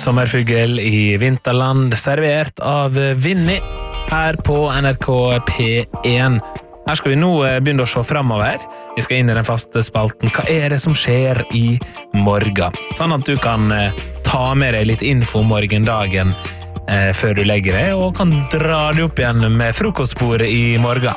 Sommerfugl i vinterland, servert av Vinni her på NRK P1. Her skal vi nå begynne å se fremover. Vi skal inn i den faste spalten. Hva det som skjer i morgen? Sånn at du kan ta med deg litt info om morgendagen før du legger deg, og kan dra det opp igjen med frokostbordet i morgen.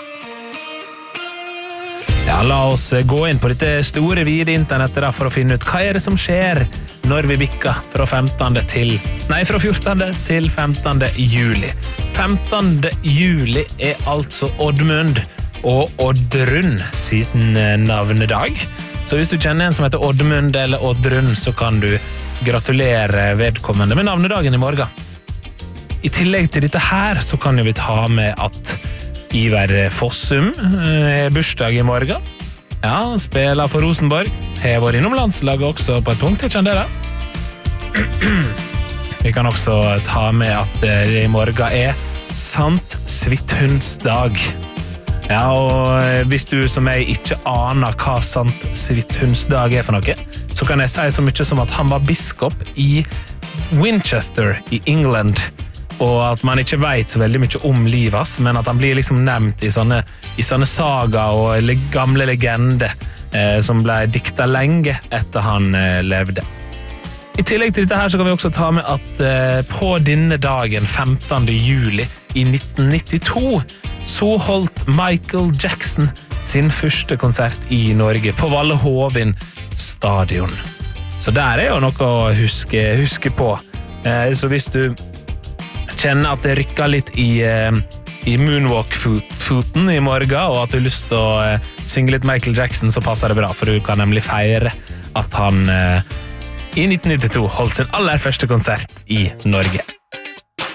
Ja, la oss gå inn på dette store, vide internettet da, for å finne ut hva det som skjer når vi bikker fra 14. til 15. juli. 15. juli altså Oddmund og Oddrun sin navnedag. Så hvis du kjenner en som heter Oddmund eller Oddrun, så kan du gratulere vedkommende med navnedagen i morgen. I tillegg til dette her, så kan vi ta med at Ivar Fossum bursdag i morgen. Ja, spiller for Rosenborg. Har vært innom landslaget også på et punkt, ikke det da? Vi kan også ta med at det i morgen Sant Svithundsdag. Ja, og hvis du som jeg ikke aner hva Sant Svithundsdag for noe, så kan jeg si så mye som at han var biskop i Winchester i England, og at man ikke vet så veldig mye om livet, men at han blir liksom nevnt i sånne saga og gamle legender som ble dikta lenge etter han levde. I tillegg til dette her så kan vi også ta med at på denne dagen, 15. juli i 1992, så holdt Michael Jackson sin første konsert i Norge på Valle Hovin stadion. Så der jo noe å huske på. Så hvis du kjenner at det rykker litt i moonwalk-foten i morgen, og at du har lyst til å synge litt Michael Jackson, så passer det bra, for du kan nemlig feire at han i 1992 holdt sin aller første konsert i Norge.